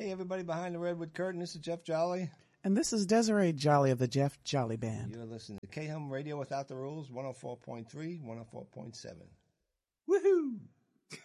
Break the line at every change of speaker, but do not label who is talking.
Hey, everybody behind the Redwood Curtain. This is Jeff Jolly.
And this is Desiree Jolly of the Jeff Jolly Band.
You're listening to KHUM Radio Without the Rules, 104.3, 104.7.
Woohoo!